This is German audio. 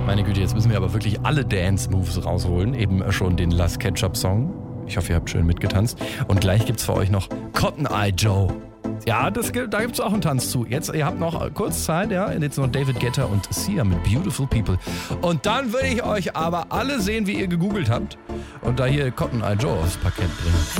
Meine Güte, jetzt müssen wir aber wirklich alle Dance-Moves rausholen. Eben schon den Last Ketchup-Song. Ich hoffe, ihr habt schön mitgetanzt. Und gleich gibt's für euch noch Cotton Eye Joe. Ja, da gibt's auch einen Tanz zu. Jetzt, ihr habt noch kurz Zeit, ja. Jetzt noch David Guetta und Sia mit Beautiful People. Und dann würde ich euch aber alle sehen, wie ihr gegoogelt habt. Und da hier Cotton Eye Joe aufs Parkett bringen.